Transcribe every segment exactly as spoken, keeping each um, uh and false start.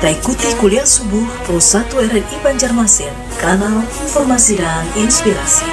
Kita ikuti kuliah subuh Pro satu R R I Banjarmasin, kanal informasi dan inspirasi.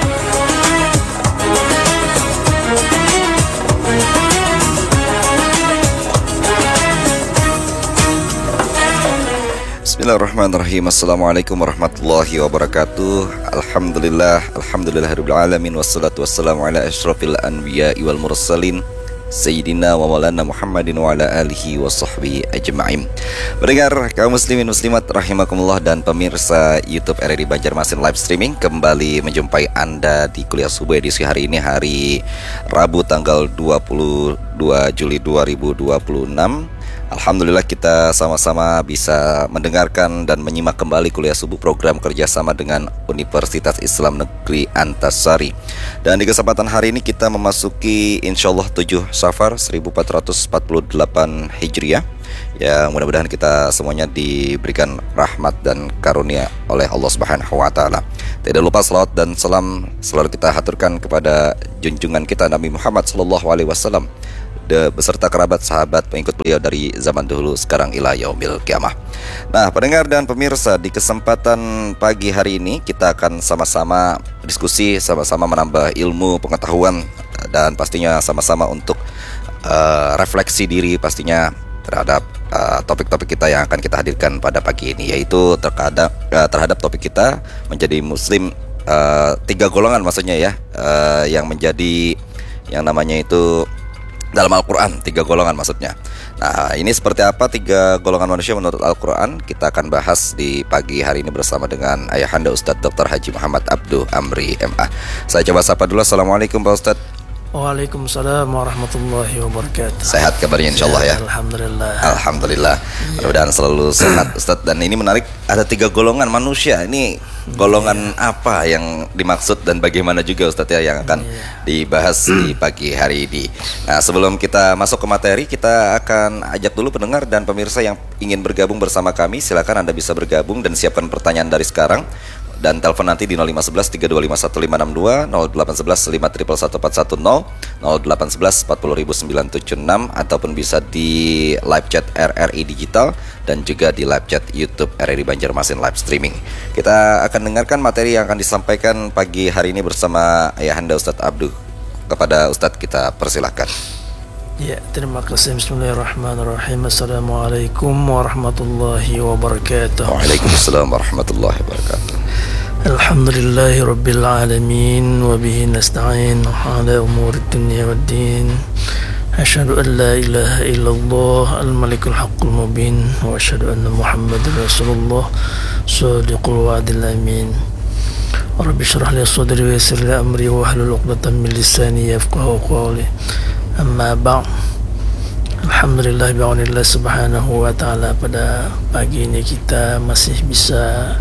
Bismillahirrahmanirrahim. Assalamualaikum warahmatullahi wabarakatuh. Alhamdulillah, alhamdulillahirabbil alamin, wassalatu wassalamu ala asyrafil anbiya'i wal mursalin Sayyidina wa maulana Muhammadin wa ala alihi wa sahbihi ajma'in. Pendengar kaum muslimin muslimat rahimakumullah dan pemirsa YouTube R R I Banjarmasin live streaming, kembali menjumpai Anda di kuliah subuh edisi hari ini, hari Rabu tanggal dua puluh dua Juli dua ribu dua puluh enam. Alhamdulillah kita sama-sama bisa mendengarkan dan menyimak kembali kuliah subuh program kerjasama dengan Universitas Islam Negeri Antasari. Dan di kesempatan hari ini kita memasuki insyaallah tujuh Safar seribu empat ratus empat puluh delapan Hijriah. Ya, mudah-mudahan kita semuanya diberikan rahmat dan karunia oleh Allah Subhanahu wa taala. Tidak lupa selawat dan salam selalu kita haturkan kepada junjungan kita Nabi Muhammad sallallahu alaihi wasallam beserta kerabat, sahabat, pengikut beliau dari zaman dahulu sekarang ila yaumil kiamah. Nah, pendengar dan pemirsa, di kesempatan pagi hari ini kita akan sama-sama diskusi, sama-sama menambah ilmu, pengetahuan, dan pastinya sama-sama untuk uh, refleksi diri pastinya terhadap uh, topik-topik kita yang akan kita hadirkan pada pagi ini, yaitu terhadap uh, terhadap topik kita menjadi muslim uh, tiga golongan, maksudnya ya, uh, yang menjadi yang namanya itu dalam Al-Quran, tiga golongan maksudnya. Nah, ini seperti apa tiga golongan manusia menurut Al-Quran? Kita akan bahas di pagi hari ini bersama dengan Ayahanda Ustadz Doktor Haji Muhammad Abduh Amri M A. Saya coba sapa dulu. Assalamualaikum Pak Ustadz. Waalaikumsalam warahmatullahi wabarakatuh. Sehat kabarnya insyaallah ya? Alhamdulillah. Alhamdulillah. Mudah-mudahan selalu sehat Ustadz. Dan ini menarik, ada tiga golongan manusia. Ini golongan yeah. apa yang dimaksud dan bagaimana juga Ustadz ya yang akan yeah. dibahas di pagi hari ini. Nah, sebelum kita masuk ke materi, kita akan ajak dulu pendengar dan pemirsa yang ingin bergabung bersama kami. Silakan Anda bisa bergabung dan siapkan pertanyaan dari sekarang. Dan telepon nanti di nol lima satu satu tiga dua lima satu lima enam dua, nol delapan satu satu lima satu satu empat satu nol, nol delapan satu satu empat nol sembilan tujuh enam, ataupun bisa di live chat R R I Digital dan juga di live chat YouTube R R I Banjarmasin live streaming. Kita akan dengarkan materi yang akan disampaikan pagi hari ini bersama Ayahanda Ustadz Abduh. Kepada Ustadz kita persilahkan. Ya, terima kasih. Bismillahirrahmanirrahim. Assalamualaikum warahmatullahi wabarakatuh. Waalaikumsalam warahmatullahi wabarakatuh. Alhamdulillahi rabbil alamin, wa bihi nasta'in ala umuri dunya waddin. Asyhadu an la ilaha illallah al-malikul haqqul mubin, wa asyhadu anna Muhammadar Rasulullah shadiqul wa'dil amin. Rabbi shrah li sadri wa yassir li amri wa hlul 'uqdatam min lisani yafqahu qawli. Amma ba'd. Alhamdulillah bi'aunillah subhanahu wa ta'ala, pada pagi ini kita masih bisa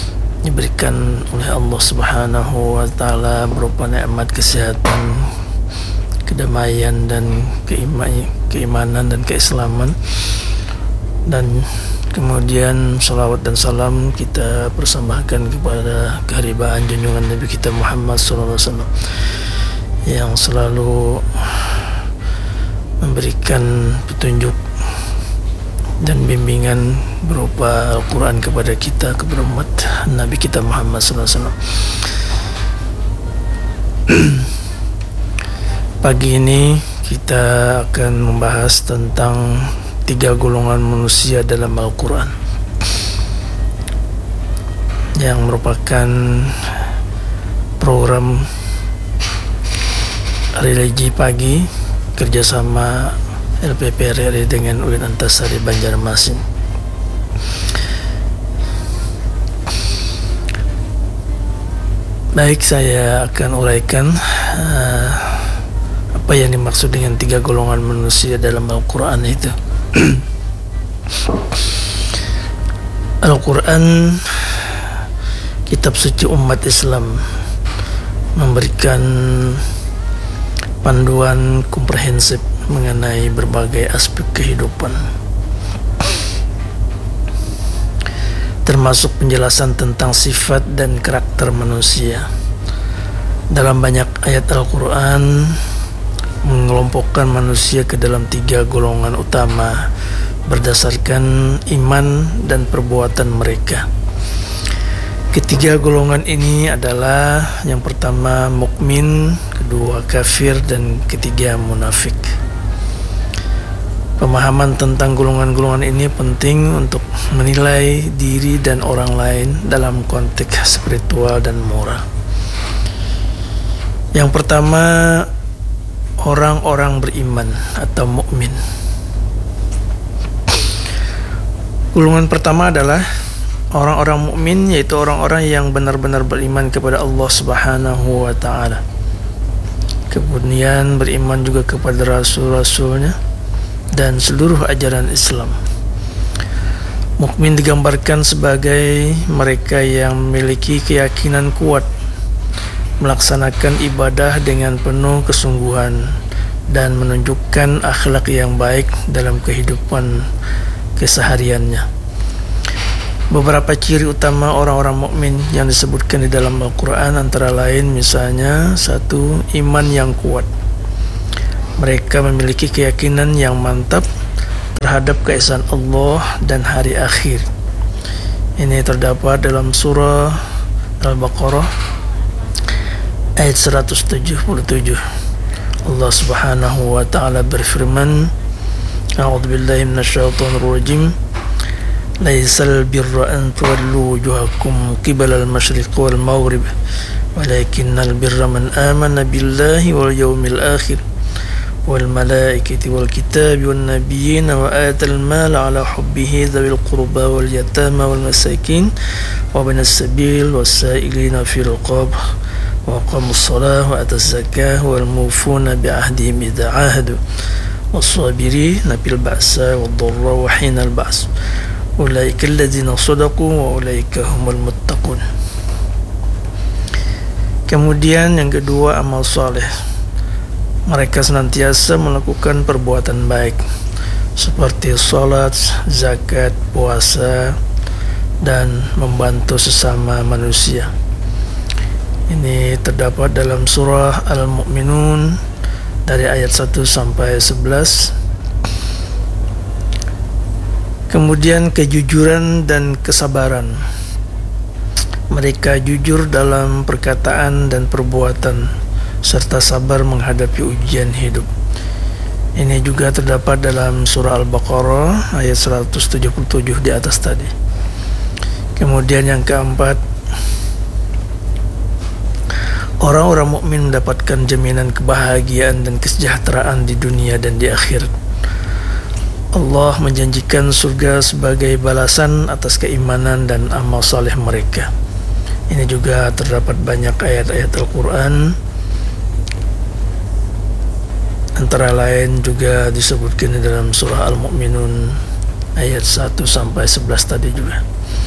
diberikan oleh Allah Subhanahu wa taala berupa nikmat kesehatan, kedamaian dan keimanan dan keislaman. Dan kemudian salawat dan salam kita persembahkan kepada keharibaan junjungan Nabi kita Muhammad sallallahu alaihi wasallam yang selalu memberikan petunjuk dan bimbingan berupa Al-Quran kepada kita, kepada umat Nabi kita Muhammad sallallahu alaihi wasallam. Pagi ini kita akan membahas tentang tiga golongan manusia dalam Al-Quran, yang merupakan program religi pagi kerjasama L P P R R I dengan U I Antasari Banjarmasin. Baik, saya akan uraikan uh, apa yang dimaksud dengan tiga golongan manusia dalam Al-Quran itu. Al-Quran, kitab suci umat Islam, memberikan panduan komprehensif mengenai berbagai aspek kehidupan, termasuk penjelasan tentang sifat dan karakter manusia. Dalam banyak ayat Al-Quran mengelompokkan manusia ke dalam tiga golongan utama, berdasarkan iman dan perbuatan mereka. Ketiga golongan ini adalah yang pertama mukmin, kedua kafir, dan ketiga munafik. Pemahaman tentang golongan-golongan ini penting untuk menilai diri dan orang lain dalam konteks spiritual dan moral. Yang pertama, orang-orang beriman atau mukmin. Golongan pertama adalah orang-orang mukmin, yaitu orang-orang yang benar-benar beriman kepada Allah Subhanahu wa taala. Kemudian beriman juga kepada rasul-rasulnya dan seluruh ajaran Islam. Mukmin digambarkan sebagai mereka yang memiliki keyakinan kuat, melaksanakan ibadah dengan penuh kesungguhan, dan menunjukkan akhlak yang baik dalam kehidupan kesehariannya. Beberapa ciri utama orang-orang mukmin yang disebutkan di dalam Al-Quran antara lain misalnya, satu, iman yang kuat. Mereka memiliki keyakinan yang mantap terhadap keesaan Allah dan hari akhir. Ini terdapat dalam surah Al-Baqarah ayat seratus tujuh puluh tujuh. Allah Subhanahu wa taala berfirman, A'udzubillahi minasyaitonir rajim. Laisal birra an tuwallu wujuhakum qibala al-masyriq wal maghrib, walakinnal birra man amana billahi wal yawmil akhir wal malaikati wal kitabi wan nabiyyin wa atal mala ala hubbihi dzawil qurba wal yatama wal masakin wa binas sabil was sa'ilina fil riqab wa aqamus shalah wa ataz zakah wal mufuna bi ahdihim idza ahadu was sabirina bil ba'sa wad dharra wa hinal ba's ulaika alladzina shadaqu wa ulaika humul muttaqun. Kemudian yang kedua, amal saleh. Mereka senantiasa melakukan perbuatan baik seperti salat, zakat, puasa, dan membantu sesama manusia. Ini terdapat dalam surah Al-Mu'minun dari ayat satu sampai sebelas. Kemudian kejujuran dan kesabaran. Mereka jujur dalam perkataan dan perbuatan serta sabar menghadapi ujian hidup. Ini juga terdapat dalam surah Al-Baqarah ayat seratus tujuh puluh tujuh di atas tadi. Kemudian yang keempat, orang-orang mukmin mendapatkan jaminan kebahagiaan dan kesejahteraan di dunia dan di akhirat. Allah menjanjikan surga sebagai balasan atas keimanan dan amal saleh mereka. Ini juga terdapat banyak ayat-ayat Al-Quran, antara lain juga disebutkan di dalam surah Al-Mu'minun ayat satu sampai sebelas tadi juga.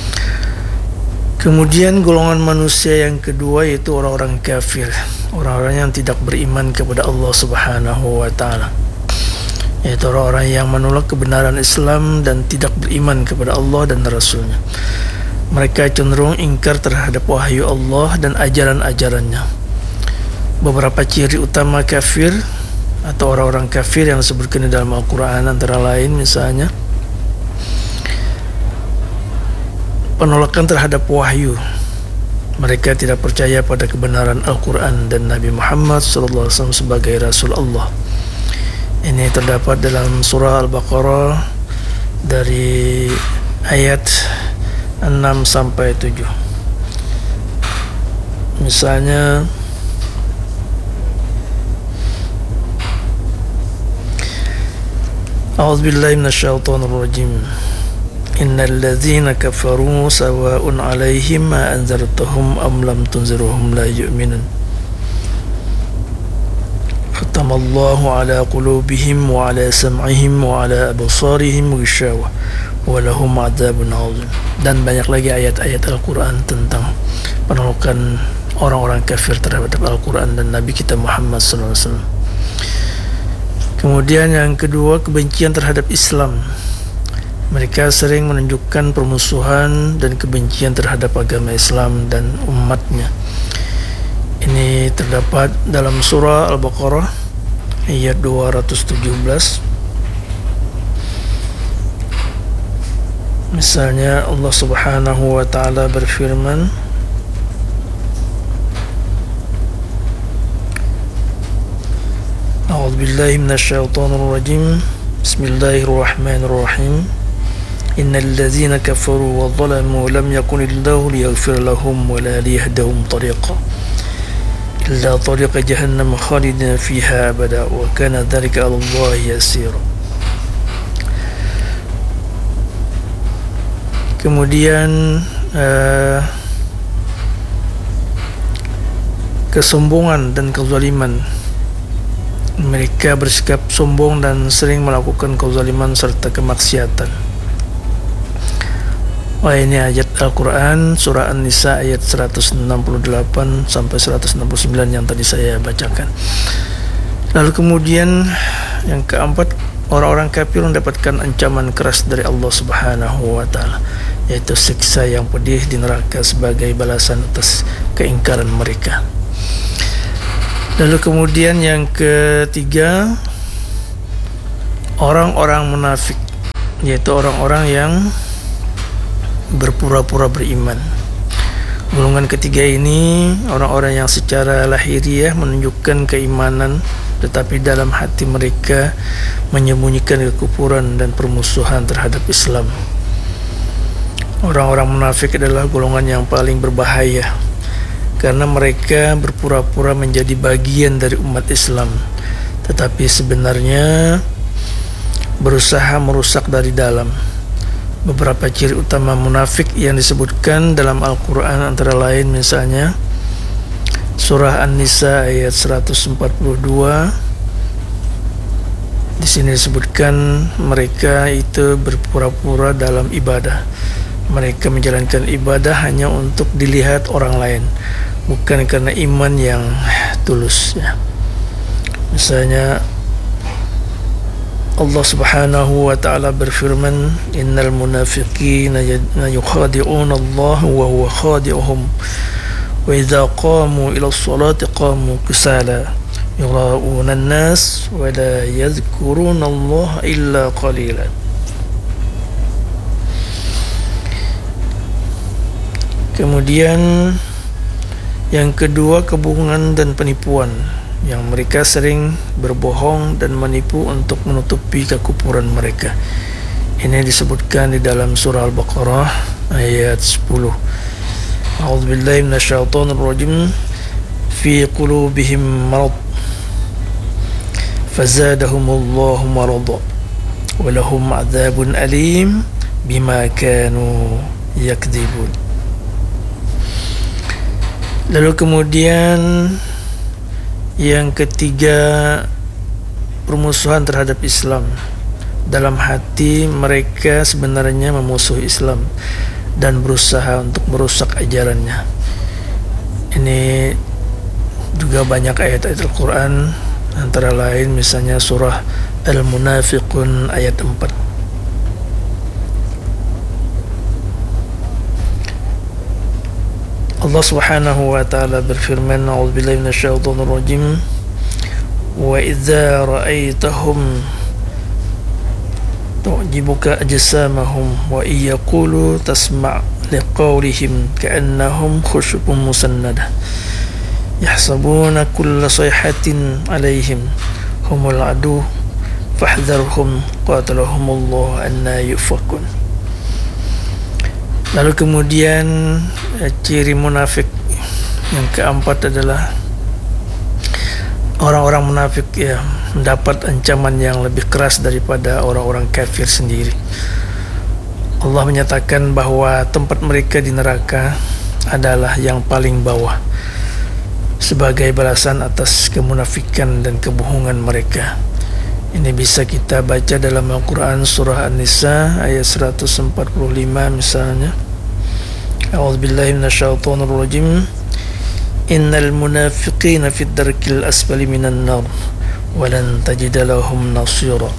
Kemudian golongan manusia yang kedua yaitu orang-orang kafir, orang-orang yang tidak beriman kepada Allah Subhanahu wa taala, yaitu orang-orang yang menolak kebenaran Islam dan tidak beriman kepada Allah dan Rasulnya. Mereka cenderung ingkar terhadap wahyu Allah dan ajaran-ajarannya. Beberapa ciri utama kafir atau orang-orang kafir yang disebutkan di dalam Al-Quran antara lain misalnya, penolakan terhadap wahyu. Mereka tidak percaya pada kebenaran Al-Quran dan Nabi Muhammad shallallahu alaihi wasallam sebagai Rasul Allah. Ini terdapat dalam surah Al-Baqarah dari ayat enam sampai tujuh. Misalnya, A'udzubillahi minasyaitonir rajim. Innal ladzina kafaru sawa'un 'alaihim ma anzartahum am lam tunzirhum la yu'minun. Khatamallahu ala qulubihim wa ala sam'ihim wa ala absarihim ghishawah wa lahum 'adzabun 'adzim. Dan banyak lagi ayat-ayat Al-Quran tentang penolakan orang-orang kafir terhadap Al-Quran dan Nabi kita Muhammad sallallahu alaihi wasallam. Kemudian yang kedua, kebencian terhadap Islam. Mereka sering menunjukkan permusuhan dan kebencian terhadap agama Islam dan umatnya. Ini terdapat dalam surah Al-Baqarah ayat dua ratus tujuh belas. Misalnya Allah Subhanahu wa taala berfirman, A'udzu billahi minasyaitonir rajim. Bismillahirrahmanirrahim. Innal ladzina kafaru wa dhalamu lam yakunillahu liyaghfir lahum wa la liyahdahum tariqa illa tariqa jahannam khalidina fiha abada wa kana dzalika 'ala Allahi yasira. Kemudian uh, kesombongan dan kezaliman. Mereka bersikap sombong dan sering melakukan kezaliman serta kemaksiatan. Wah, ini ayat Al-Quran surah An-Nisa ayat seratus enam puluh delapan sampai seratus enam puluh sembilan yang tadi saya bacakan. Lalu kemudian yang keempat, orang-orang kafir mendapatkan ancaman keras dari Allah Subhanahu wa taala, yaitu siksa yang pedih di neraka sebagai balasan atas keingkaran mereka. Lalu kemudian yang ketiga, orang-orang munafik, yaitu orang-orang yang berpura-pura beriman. Golongan ketiga ini orang-orang yang secara lahiriah menunjukkan keimanan, tetapi dalam hati mereka menyembunyikan kekufuran dan permusuhan terhadap Islam. Orang-orang munafik adalah golongan yang paling berbahaya, karena mereka berpura-pura menjadi bagian dari umat Islam, tetapi sebenarnya berusaha merusak dari dalam. Beberapa ciri utama munafik yang disebutkan dalam Al-Quran antara lain misalnya surah An-Nisa ayat seratus empat puluh dua. Di sini disebutkan mereka itu berpura-pura dalam ibadah. Mereka menjalankan ibadah hanya untuk dilihat orang lain, bukan karena iman yang tulus, ya. Misalnya Allah Subhanahu wa taala berfirman, innal munafiqina yukhadi'una Allah wa huwa khadi'uhum wa idza qamu ila as-salati qamu kusala yura'una an-nas wa la yadhkuruna Allah illa qalila. Kemudian yang kedua, kebohongan dan penipuan, yang mereka sering berbohong dan menipu untuk menutupi kekufuran mereka. Ini disebutkan di dalam surah Al-Baqarah ayat sepuluh. A'udzu billahi minasyaitonir rajim. Fi qulubihim marad fazadahumullahu marada wa lahum 'adzabun alim bima kanu yakdzibun. Lalu kemudian yang ketiga, permusuhan terhadap Islam. Dalam hati mereka sebenarnya memusuhi Islam dan berusaha untuk merusak ajarannya. Ini juga banyak ayat-ayat Al-Quran, antara lain misalnya surah Al-Munafiqun ayat empat. Allah Subhanahu wa taala berfirman, a'udzubillahi minasyaitonir rajim, wa idza ra'aitahum tu'jibuka ajsamahum wa iyaqulu tasma' liqawlihim ka'annahum khushubun musannadah yahsabuna kulla sayhatin 'alaihim humul adu fahdharhum qatalahumullahu anna yufakun. Lalu kemudian ciri munafik yang keempat adalah orang-orang munafik ya mendapat ancaman yang lebih keras daripada orang-orang kafir sendiri. Allah menyatakan bahwa tempat mereka di neraka adalah yang paling bawah sebagai balasan atas kemunafikan dan kebohongan mereka. Ini bisa kita baca dalam Al-Quran surah An-Nisa ayat seratus empat puluh lima misalnya. A'udzubillahi minasyaitonir rajim. Innal munafiqina fid darkil asfali minan nar wa lan tajida lahum nasira.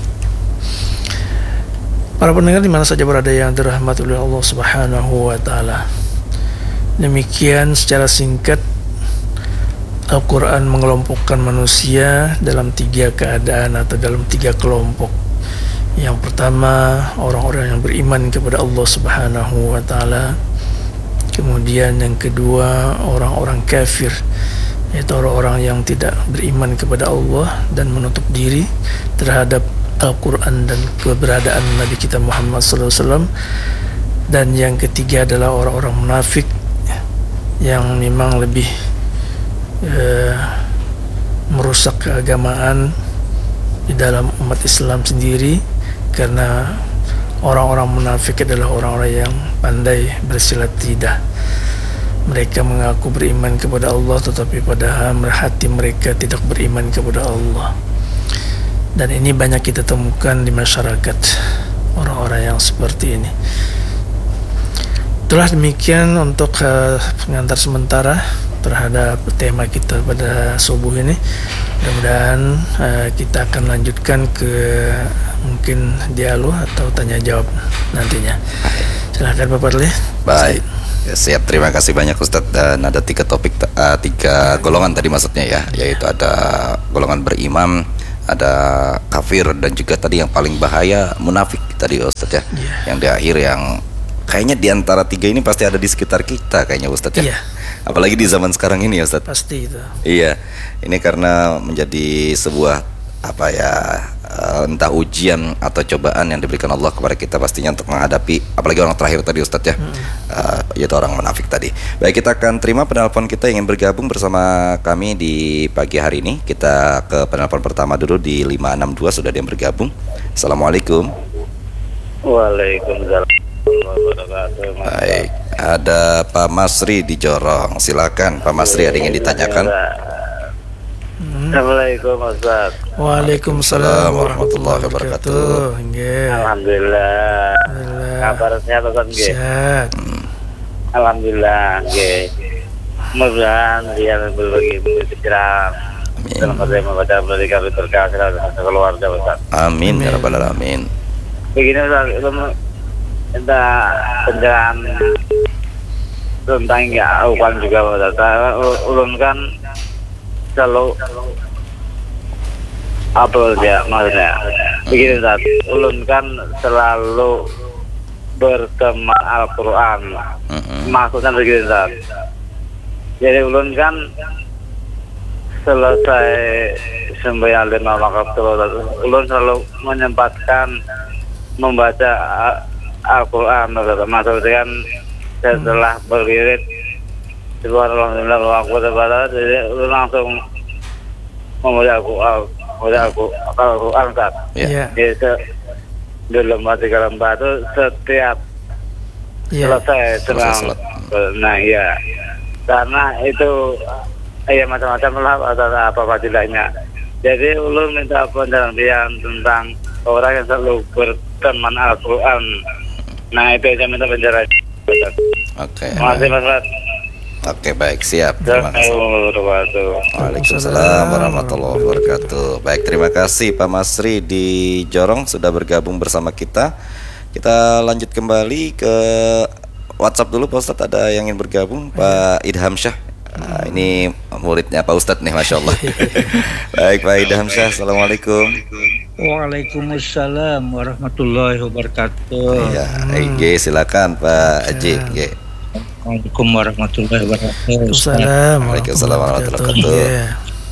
Para pendengar di mana saja berada yang dirahmati oleh Allah Subhanahu wa taala. Demikian secara singkat Al-Quran mengelompokkan manusia dalam tiga keadaan atau dalam tiga kelompok, Yang pertama, orang-orang yang beriman kepada Allah Subhanahu wa taala. Kemudian yang kedua, orang-orang kafir, yaitu orang-orang yang tidak beriman kepada Allah dan menutup diri terhadap Al-Quran dan keberadaan Nabi kita Muhammad sallallahu alaihi wasallam. Dan yang ketiga adalah orang-orang munafik yang memang lebih eh, merusak keagamaan di dalam umat Islam sendiri, karena orang-orang munafik adalah orang-orang yang pandai bersilat lidah. Mereka mengaku beriman kepada Allah, tetapi padahal hati mereka tidak beriman kepada Allah. Dan ini banyak kita temukan di masyarakat, orang-orang yang seperti ini. Itulah demikian untuk uh, pengantar sementara terhadap tema kita pada subuh ini. Mudah-mudahan uh, kita akan lanjutkan ke mungkin dialog atau tanya jawab nantinya. Silakan Pak Parli. Baik. Ya, siap, terima kasih banyak Ustadz. Dan ada tiga topik, uh, tiga golongan tadi maksudnya ya, yaitu ada golongan berimam, ada kafir, dan juga tadi yang paling bahaya munafik tadi Ustadz ya, yeah. Yang di akhir yang kayaknya di antara tiga ini pasti ada di sekitar kita kayaknya Ustadz ya, yeah. Apalagi di zaman sekarang ini ya Ustadz. Pasti itu. Iya, ini karena menjadi sebuah apa ya, uh, entah ujian atau cobaan yang diberikan Allah kepada kita pastinya untuk menghadapi, apalagi orang terakhir tadi Ustadz ya, hmm. uh, yaitu orang munafik tadi. Baik, kita akan terima penelpon kita yang ingin bergabung bersama kami di pagi hari ini. Kita ke penelpon pertama dulu di lima enam dua, sudah ada yang bergabung. Assalamualaikum. Waalaikumsalam. Baik, ada Pak Masri di Jorong. Silakan Pak Masri, ada yang ingin ditanyakan. Assalamualaikum Ustaz. Waalaikumsalam warahmatullahi wabarakatuh. Alhamdulillah. Kabarnya Ustaz nggih? Sehat. Alhamdulillah nggih. Mudah-mudahan dia berbagi pikiran dalam arti membaca berikan berkah keluarga Ustaz. Amin ya rabbal alamin. Begini Ustaz, minta penjelasan tentang ya uang juga Ustaz. Ulun kan kalau apa ya maksudnya begini Ustaz, ulun kan selalu berteman Al-Quran, uh-huh. Maksudnya begini Ustaz, jadi ulun kan selesai sembahyang lima waktu ulun selalu menyempatkan membaca Al-Quran, maksudnya kan setelah berwirid Subhanallah, aku terbatas, jadi lu langsung membaca Al-Quran, membaca Al-Quran kan? Iya. Jadi di lembar tiga lembar itu setiap yeah. selesai senang. Nah iya, karena itu ya macam-macam lah atau apa fadilahnya. Jadi ulun minta penjelasan tentang orang yang selalu berteman Al-Quran. Nah itu yang minta penjelasan. Oke. Terima kasih Mas. Oke, baik, siap. Terima kasih. Waalaikumsalam warahmatullahi wabarakatuh. Baik, terima kasih Pak Masri di Jorong sudah bergabung bersama kita. Kita lanjut kembali ke WhatsApp dulu Pak Ustadz, ada yang ingin bergabung, Pak Idham Syah. Nah, ini muridnya Pak Ustadz nih, Masya Allah. Baik, Pak Idham Syah, Assalamualaikum. Waalaikumsalam warahmatullahi wabarakatuh. Ya, G, silakan Pak Haji. G. Assalamualaikum warahmatullahi wabarakatuh. Waalaikumsalam warahmatullahi wabarakatuh.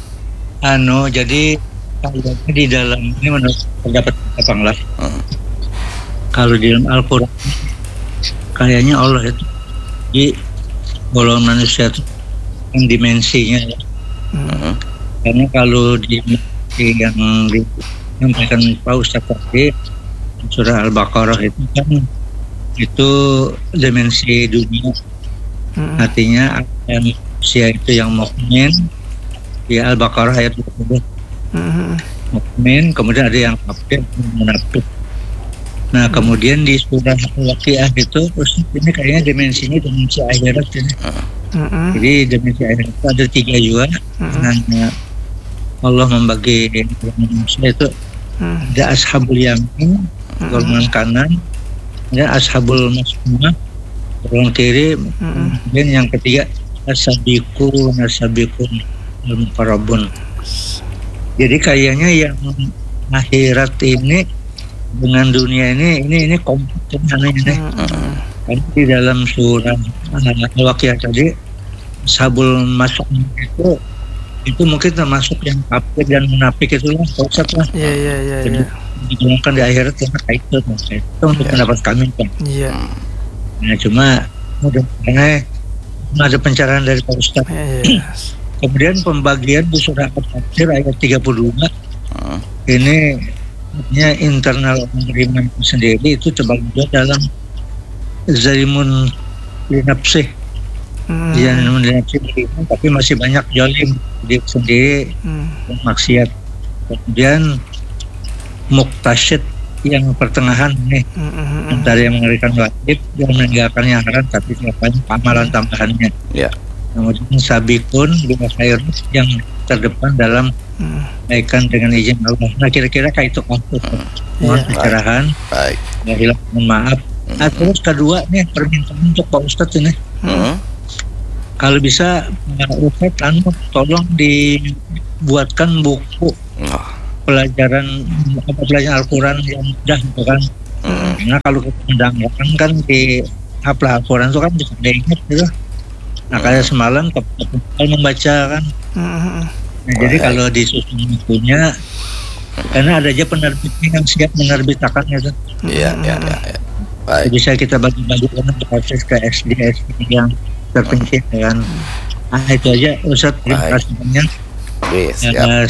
Anu, jadi di dalam ini menurut pendapat Abang lah. Hmm. Kalau di dalam Al-Quran, kayaknya Allah itu di golongan manusia itu yang dimensinya. Hmm. Karena kalau di yang disampaikan Pak Ustaz tadi surah Al-Baqarah itu kan itu dimensi dunia. Hmm. Artinya manusia itu yang mukmin, ya Al-Baqarah ayat dua puluh. Hmm. Mukmin, kemudian ada yang kafir, munafik. Nah, hmm. kemudian di surah Al-Waqiah itu ini kayaknya dimensinya dimensi akhirat ini. Hmm. Jadi dimensi akhirat itu ada tiga juga. Hmm. Nah, Allah membagi manusia itu hmm. ada ashabul yamin, golongan hmm. kanan, ada ashabul mas'umah, golongan kiri, hmm. dan yang ketiga asabiqun asabiqun al-muqarrabun. Jadi kayaknya yang akhirat ini dengan dunia ini ini ini kompleks aneh-aneh. Hmm. Karena di dalam surah Al-Waqiah tadi sabul masuk itu itu mungkin termasuk yang kafir dan munafik itu lah, Ustaz lah. Iya iya iya. Jadi Iya. digolongkan di akhirat karena itu, itu untuk Ya. pendapat kami kan. Iya. Nah cuma mudah-mudahan ada pencerahan dari Pak Ustaz. Iya. Iya. Kemudian pembagian di surah Al-Fatir ayat tiga puluh dua Hmm. ini artinya internal penerima itu sendiri itu terbagi dalam zalimun linapsih, Hmm. zalimun linapsih, tapi masih banyak zalim dia sendiri Hmm. dan maksiat. Kemudian muktasyid yang pertengahan nih, Hmm. Hmm. antara yang mengerjakan wajib dan meninggalkan yang haram tapi melakukan amalan tambahannya. Ya. Kemudian sabikun bila khair yang terdepan dalam Hmm. kebaikan dengan izin Allah. Nah kira-kira kayak itu maksud. Mohon Iya. pencerahan, Baik. ya hilang, mohon maaf. Nah terus kedua nih permintaan untuk Pak Ustadz ini, Hmm. kalau bisa Pak Ustadz anu tolong dibuatkan buku Oh. pelajaran apa pelajaran Al-Quran yang mudah gitu kan. Hmm. Karena kalau kita mendengarkan kan di hafal Al-Quran itu kan bisa diingat gitu. Nah kayak semalam kalau membaca kan. Hmm. Nah, jadi Baik. kalau disusun bukunya, karena ada aja penerbitnya yang siap menerbitakannya tuh. Iya, iya, iya. Ya. Baik. Bisa kita bagi-bagi dengan proses ke S D S D yang terpencil kan. Nah itu aja Ustaz, terima Baik. kasih banyak. Yes, siap. Ya,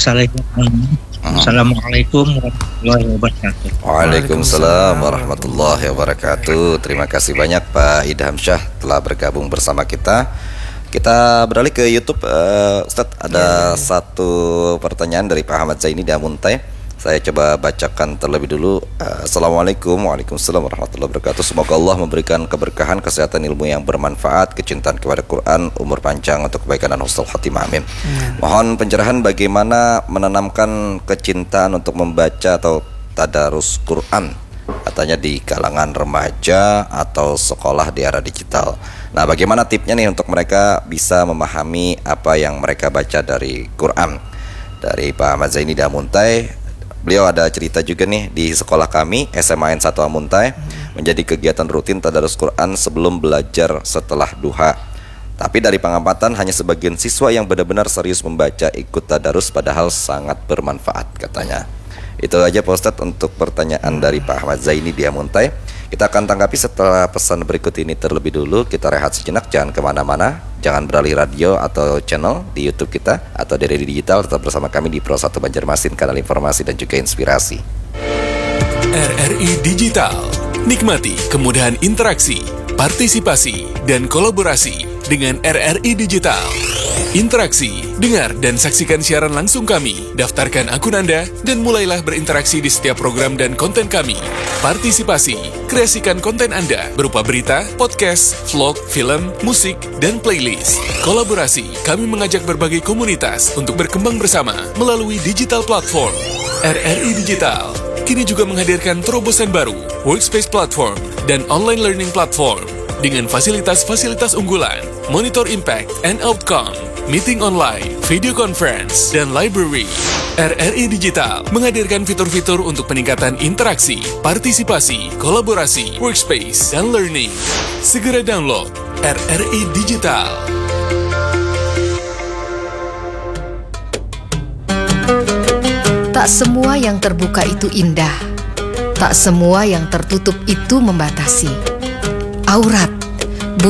Assalamualaikum warahmatullahi wabarakatuh. Waalaikumsalam warahmatullahi wabarakatuh. Terima kasih banyak Pak Idham Syah telah bergabung bersama kita. Kita beralih ke YouTube. uh, Ustadz, ada satu pertanyaan dari Pak Ahmad Zaini di Amuntai. Saya coba bacakan terlebih dulu. uh, Assalamualaikum Waalaikumsalam warahmatullahi wabarakatuh. Semoga Allah memberikan keberkahan, kesehatan, ilmu yang bermanfaat, kecintaan kepada Quran, umur panjang untuk kebaikan dan husnul khotimah, amin. Mohon pencerahan bagaimana menanamkan kecintaan untuk membaca atau tadarus Quran, katanya di kalangan remaja atau sekolah di era digital. Nah, bagaimana tipnya nih untuk mereka bisa memahami apa yang mereka baca dari Quran? Dari Pak Ahmad Zaini di Amuntai, beliau ada cerita juga nih, di sekolah kami S M A N satu Amuntai menjadi kegiatan rutin tadarus Quran sebelum belajar setelah duha. Tapi dari pengamatan hanya sebagian siswa yang benar-benar serius membaca ikut tadarus, padahal sangat bermanfaat katanya. Itu aja Pak Ustadz untuk pertanyaan dari Pak Ahmad Zaini di Amuntai. Kita akan tanggapi setelah pesan berikut ini. Terlebih dulu kita rehat sejenak, jangan kemana-mana. Jangan beralih radio atau channel di YouTube kita atau di Radio Digital. Tetap bersama kami di Pro satu Banjarmasin, kanal informasi dan juga inspirasi. R R I Digital. Nikmati kemudahan interaksi, partisipasi, dan kolaborasi dengan R R I Digital. Interaksi, dengar dan saksikan siaran langsung kami, daftarkan akun Anda, dan mulailah berinteraksi di setiap program dan konten kami. Partisipasi, kreasikan konten Anda berupa berita, podcast, vlog, film, musik, dan playlist. Kolaborasi, kami mengajak berbagai komunitas untuk berkembang bersama melalui digital platform. R R I Digital kini juga menghadirkan terobosan baru, workspace platform, dan online learning platform dengan fasilitas-fasilitas unggulan, monitor impact and outcome, meeting online, video conference, dan library. R R I Digital menghadirkan fitur-fitur untuk peningkatan interaksi, partisipasi, kolaborasi, workspace, dan learning. Segera download R R I Digital. Tak semua yang terbuka itu indah. Tak semua yang tertutup itu membatasi. Aurat